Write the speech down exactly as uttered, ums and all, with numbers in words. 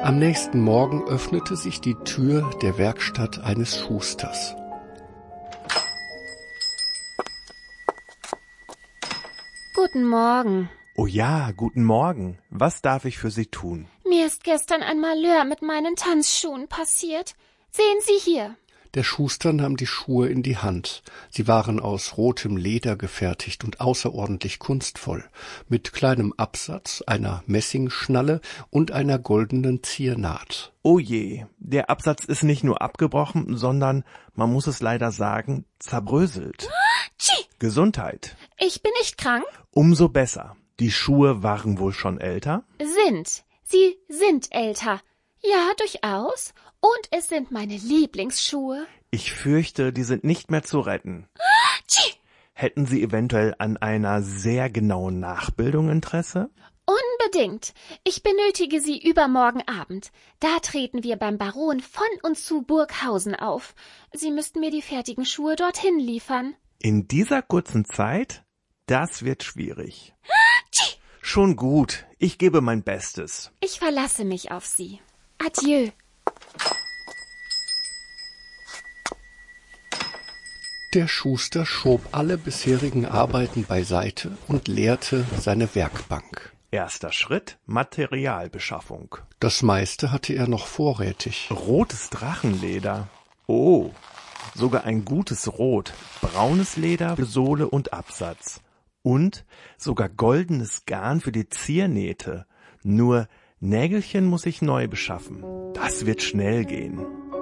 Am nächsten Morgen öffnete sich die Tür der Werkstatt eines Schusters. Guten Morgen. Oh ja, guten Morgen. Was darf ich für Sie tun? Mir ist gestern ein Malheur mit meinen Tanzschuhen passiert. Sehen Sie hier. Der Schuster nahm die Schuhe in die Hand. Sie waren aus rotem Leder gefertigt und außerordentlich kunstvoll, mit kleinem Absatz, einer Messingschnalle und einer goldenen Ziernaht. Oh je, der Absatz ist nicht nur abgebrochen, sondern, man muss es leider sagen, zerbröselt. Tschi! Gesundheit. Ich bin nicht krank? Umso besser. Die Schuhe waren wohl schon älter? Sind. Sie sind älter. Ja, durchaus. Und es sind meine Lieblingsschuhe. Ich fürchte, die sind nicht mehr zu retten. Tschi! Hätten Sie eventuell an einer sehr genauen Nachbildung Interesse? Unbedingt. Ich benötige sie übermorgen Abend. Da treten wir beim Baron von und zu Burghausen auf. Sie müssten mir die fertigen Schuhe dorthin liefern. In dieser kurzen Zeit? Das wird schwierig. Tschi! Schon gut, ich gebe mein Bestes. Ich verlasse mich auf Sie. Adieu. Der Schuster schob alle bisherigen Arbeiten beiseite und leerte seine Werkbank. Erster Schritt, Materialbeschaffung. Das meiste hatte er noch vorrätig. Rotes Drachenleder. Oh, sogar ein gutes Rot. Braunes Leder, Sohle und Absatz. Und sogar goldenes Garn für die Ziernähte. Nur Nägelchen muss ich neu beschaffen. Das wird schnell gehen.